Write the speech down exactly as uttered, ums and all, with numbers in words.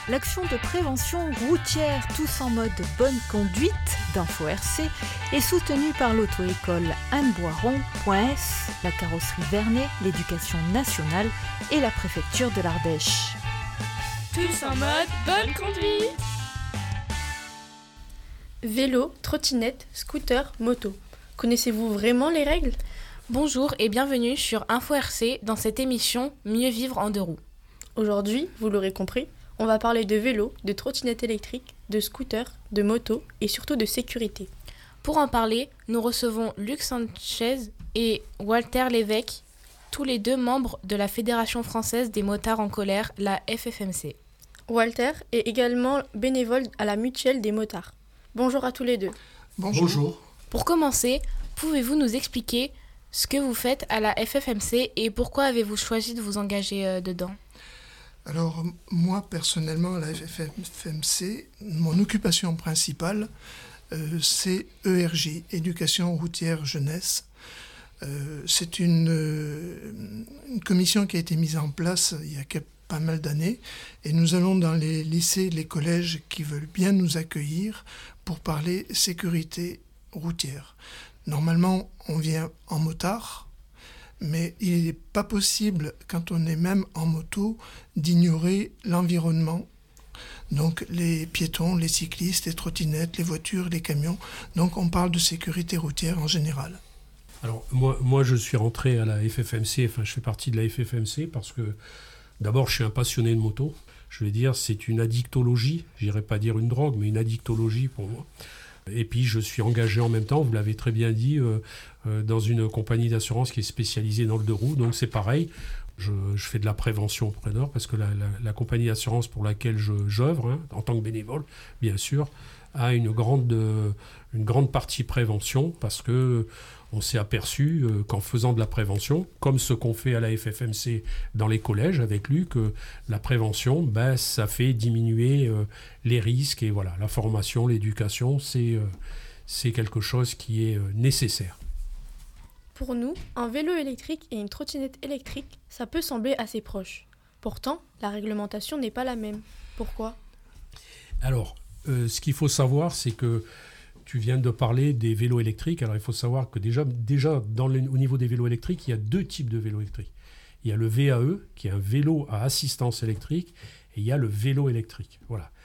L'action de prévention routière Tous en mode bonne conduite d'Info R C est soutenue par l'auto-école Anne Boiron.s, la carrosserie Vernet, l'éducation nationale et la préfecture de l'Ardèche. Tous en mode bonne conduite. Vélo, trottinette, scooter, moto. Connaissez-vous vraiment les règles ? Bonjour et bienvenue sur Info R C dans cette émission Mieux vivre en deux roues. Aujourd'hui, vous l'aurez compris, on va parler de vélo, de trottinette électrique, de scooter, de moto et surtout de sécurité. Pour en parler, nous recevons Luc Sanchez et Walter Lévesque, tous les deux membres de la Fédération française des motards en colère, la F F M C. Walter est également bénévole à la Mutuelle des motards. Bonjour à tous les deux. Bonjour. Bonjour. Pour commencer, pouvez-vous nous expliquer ce que vous faites à la F F M C et pourquoi avez-vous choisi de vous engager euh, dedans ? Alors, moi, personnellement, à la F F M C, mon occupation principale, euh, c'est E R J, Éducation routière jeunesse. Euh, c'est une, euh, une commission qui a été mise en place il y a quelques, pas mal d'années, et nous allons dans les lycées, les collèges qui veulent bien nous accueillir pour parler sécurité routière. Normalement, on vient en motard, mais il n'est pas possible, quand on est même en moto, d'ignorer l'environnement. Donc les piétons, les cyclistes, les trottinettes, les voitures, les camions. Donc on parle de sécurité routière en général. Alors moi, moi je suis rentré à la F F M C, enfin je fais partie de la F F M C parce que d'abord je suis un passionné de moto. Je vais dire c'est une addictologie, je n'irais pas dire une drogue, mais une addictologie pour moi. Et puis je suis engagé en même temps, vous l'avez très bien dit, euh, euh, dans une compagnie d'assurance qui est spécialisée dans le deux roues. Donc c'est pareil, je, je fais de la prévention auprès d'or parce que la, la, la compagnie d'assurance pour laquelle je, j'œuvre, hein, en tant que bénévole, bien sûr, a une grande, euh, une grande partie prévention parce que on s'est aperçu euh, qu'en faisant de la prévention, comme ce qu'on fait à la F F M C dans les collèges avec Luc, que la prévention, ben, ça fait diminuer euh, les risques. Et voilà, la formation, l'éducation, c'est, euh, c'est quelque chose qui est euh, nécessaire. Pour nous, un vélo électrique et une trottinette électrique, ça peut sembler assez proche. Pourtant, la réglementation n'est pas la même. Pourquoi ? Alors, euh, ce qu'il faut savoir, c'est que tu viens de parler des vélos électriques. Alors, il faut savoir que déjà, déjà dans le, au niveau des vélos électriques, il y a deux types de vélos électriques. Il y a le V A E, qui est un vélo à assistance électrique, et il y a le vélo électrique. Voilà.